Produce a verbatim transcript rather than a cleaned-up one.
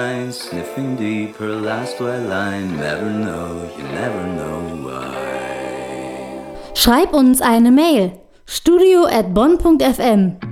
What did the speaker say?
Sniffing deep, her last white line. Never know, you never know why. Schreib uns eine Mail. studio at bonn punkt f m